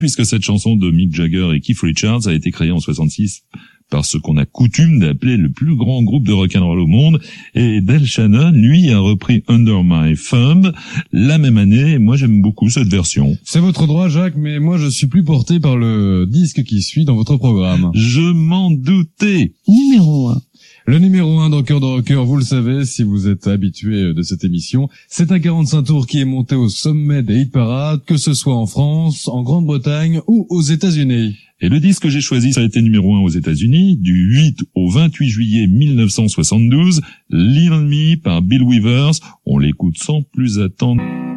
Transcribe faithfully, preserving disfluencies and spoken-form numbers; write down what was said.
puisque cette chanson de Mick Jagger et Keith Richards a été créée en soixante-six par ce qu'on a coutume d'appeler le plus grand groupe de rock'n'roll au monde, et Del Shannon, lui, a repris Under My Thumb la même année, et moi j'aime beaucoup cette version. C'est votre droit, Jacques, mais moi je suis plus porté par le disque qui suit dans votre programme. Je m'en doutais. Numéro un. Le numéro un dans Cœur de Rocker, vous le savez, si vous êtes habitué de cette émission, c'est un quarante-cinq tours qui est monté au sommet des hit parades, que ce soit en France, en Grande-Bretagne ou aux États-Unis. Et le disque que j'ai choisi, ça a été numéro un aux États-Unis, du huit au vingt-huit juillet mille neuf cent soixante-douze, Lean on Me par Bill Withers. On l'écoute sans plus attendre.